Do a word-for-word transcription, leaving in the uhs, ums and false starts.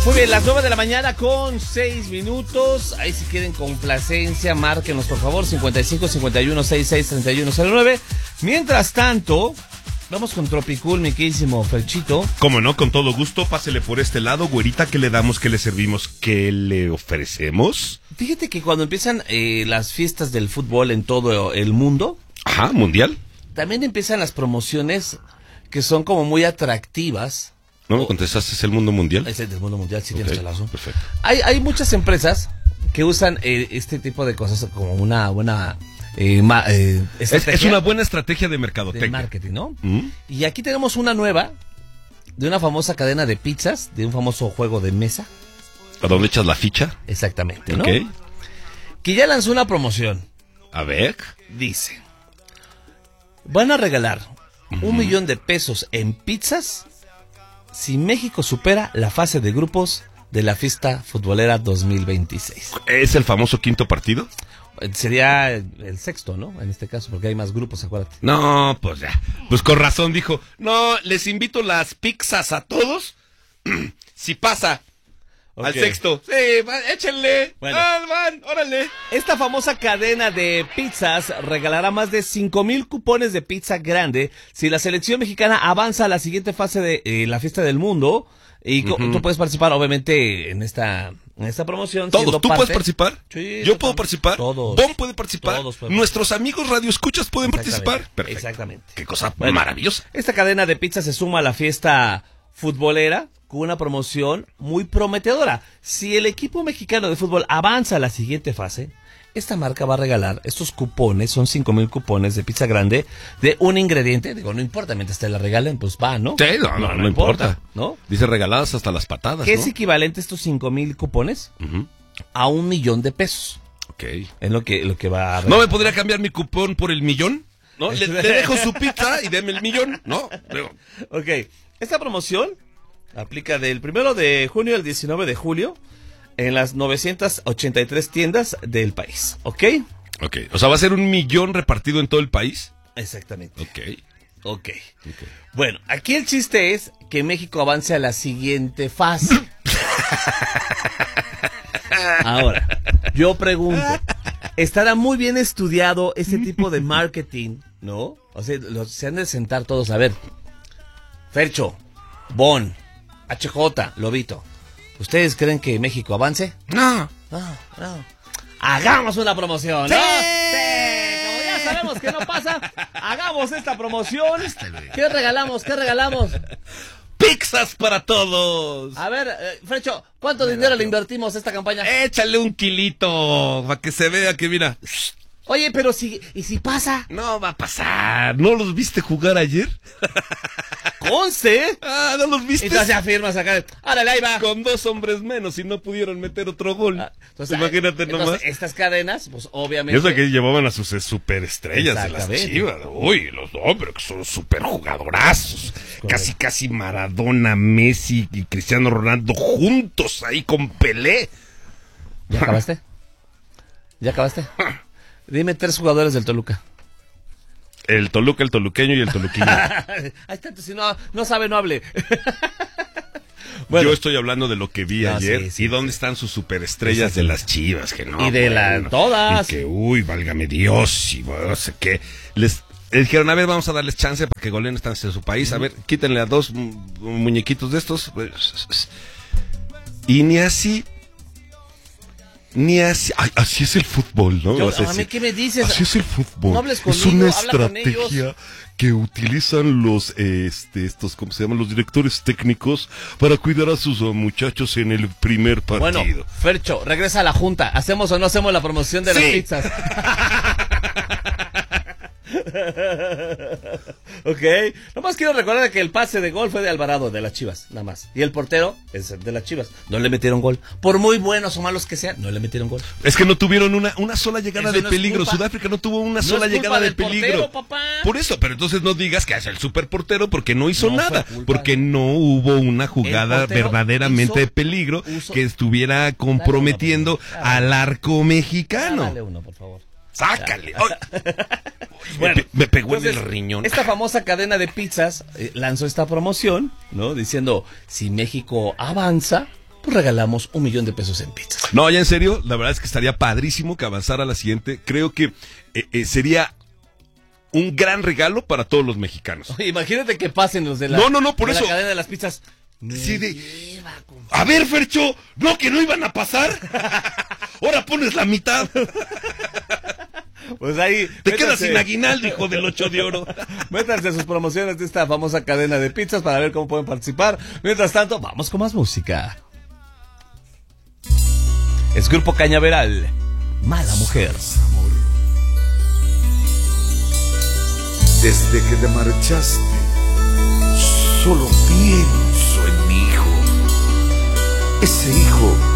Muy bien, las nueve de la mañana con seis minutos. Ahí si quieren complacencia, márquenos por favor, cincuenta y cinco, cincuenta y uno, sesenta y seis, treinta y uno cero nueve. Mientras tanto, vamos con Tropicool, mi queridísimo Ferchito. Como no, con todo gusto, pásele por este lado, güerita, ¿qué le damos, qué le servimos, qué le ofrecemos? Fíjate que cuando empiezan eh, las fiestas del fútbol en todo el mundo. Ajá, mundial. También empiezan las promociones que son como muy atractivas. ¿No me contestaste? ¿Es el mundo mundial? Es el del mundo mundial, sí, Okay, tienes razón. perfecto. Hay, hay muchas empresas que usan eh, este tipo de cosas como una buena eh, ma, eh, es, es una buena estrategia de mercadotecnia. de marketing, ¿no? ¿Mm? Y aquí tenemos una nueva de una famosa cadena de pizzas, de un famoso juego de mesa. ¿A dónde echas la ficha? Exactamente, ¿no? Ok. Que ya lanzó una promoción. A ver. Dice, van a regalar Uh-huh. un millón de pesos en pizzas si México supera la fase de grupos de la fiesta futbolera dos mil veintiséis. ¿Es el famoso quinto partido? Sería el sexto, ¿no? En este caso, porque hay más grupos, acuérdate. No, pues ya. Pues con razón dijo, no, les invito las pizzas a todos. Si pasa Okay. al sexto. Sí, va, échenle. Bueno. Ah, van, órale. Esta famosa cadena de pizzas regalará más de cinco mil cupones de pizza grande si la selección mexicana avanza a la siguiente fase de eh, la fiesta del mundo. Y uh-huh. tú puedes participar, obviamente, en esta en esta promoción. Todos, ¿tú parte... puedes participar? Sí, yo puedo participar. Todos. Bon puede participar. Todos Nuestros amigos radioescuchas pueden participar. Perfecto. Exactamente. Qué cosa bueno, maravillosa. Esta cadena de pizzas se suma a la fiesta futbolera con una promoción muy prometedora. Si el equipo mexicano de fútbol avanza a la siguiente fase, esta marca va a regalar estos cupones, son cinco mil cupones de pizza grande de un ingrediente. Digo, no importa, mientras te la regalen, pues va, ¿no? Sí, no, no, no, no importa, importa. ¿No? Dice regaladas hasta las patadas, ¿Qué ¿no? es equivalente estos cinco mil cupones? Uh-huh. A un millón de pesos. Ok. Es lo que, lo que va a regalar. ¿No me podría cambiar mi cupón por el millón? ¿No? Le, le dejo su pizza y deme el millón, ¿no? Pero... Ok, esta promoción aplica del primero de junio al diecinueve de julio en las novecientas ochenta y tres tiendas del país, ¿ok? Ok, o sea, ¿va a ser un millón repartido en todo el país? Exactamente. Ok. Ok. okay. Bueno, aquí el chiste es que México avance a la siguiente fase. Ahora, yo pregunto, ¿estará muy bien estudiado ese tipo de marketing, no? O sea, los, se han de sentar todos a ver. Fercho, Bon, H J, Lobito, ¿ustedes creen que México avance? No. No, no. Hagamos una promoción, ¿no? ¡Sí! ¡Sí! Como ya sabemos que no pasa, hagamos esta promoción. ¿Qué regalamos? ¿Qué regalamos? ¡Pizzas para todos! A ver, eh, Frecho, ¿cuánto Me dinero le invertimos a esta campaña? Échale un kilito, para que se vea que mira... Oye, pero si, ¿y si pasa? No va a pasar. ¿No los viste jugar ayer? ¿Conste? Ah, ¿no los viste? Entonces afirmas acá. ¡Árale, ahí va! Con dos hombres menos y no pudieron meter otro gol. Ah, entonces, Imagínate entonces, nomás. Estas cadenas, pues obviamente... Eso que llevaban a sus superestrellas de las Chivas. Uy, los hombres que son super jugadorazos. Correcto. Casi, casi Maradona, Messi y Cristiano Ronaldo juntos ahí con Pelé. ¿Ya acabaste? ¿Ya acabaste? Dime tres jugadores del Toluca. El Toluca, el toluqueño y el toluquino. Ahí está, si no, no sabe, no hable. Bueno, yo estoy hablando de lo que vi no, ayer. Sí, sí, ¿Y dónde sí. están sus superestrellas de las Chivas? Que no, y de bueno, la, todas. Y que, uy, válgame Dios. Y bueno, no sé qué. Les, les dijeron, a ver, vamos a darles chance para que goleen están en su país. A ver, quítenle a dos muñequitos de estos. Y ni así... Ni así, ay, así es el fútbol, ¿no? Yo, o sea, a mí, ¿qué me dices? Así es el fútbol. No hables conmigo, es una habla estrategia con que utilizan los, este, estos, ¿cómo se llaman? Los directores técnicos para cuidar a sus oh, muchachos en el primer partido. Bueno, Fercho, regresa a la junta. ¿Hacemos o no hacemos la promoción de sí. las pizzas? Ok, nomás quiero recordar que el pase de gol fue de Alvarado, de las Chivas, nada más. Y el portero es de las Chivas, no le metieron gol. Por muy buenos o malos que sean, no le metieron gol. Es que no tuvieron una, una sola llegada eso de no peligro. Sudáfrica no tuvo una no sola llegada de del peligro. Portero, papá. Por eso, pero entonces no digas que es el superportero porque no hizo no nada, porque no hubo una jugada verdaderamente hizo, de peligro uso, que estuviera comprometiendo uno, al arco mexicano. Dale uno, por favor. Sácale. Bueno, me, me pegó entonces, en el riñón. Esta famosa cadena de pizzas eh, lanzó esta promoción, ¿no? Diciendo, si México avanza, pues regalamos un millón de pesos en pizzas. No, ya en serio, la verdad es que estaría padrísimo que avanzara a la siguiente. Creo que eh, eh, sería un gran regalo para todos los mexicanos. Oye, imagínate que pasen los de la, no, no, no, por de eso. la cadena de las pizzas. Sí, de, a ver, Fercho, ¿no que no iban a pasar? Ahora pones la mitad. Pues ahí. Te métanse. Quedas sin aguinaldo, hijo del ocho de oro. Métanse a sus promociones de esta famosa cadena de pizzas para ver cómo pueden participar. Mientras tanto, vamos con más música. Es Grupo Cañaveral, Mala Mujer. Desde que te marchaste, solo pienso en mi hijo. Ese hijo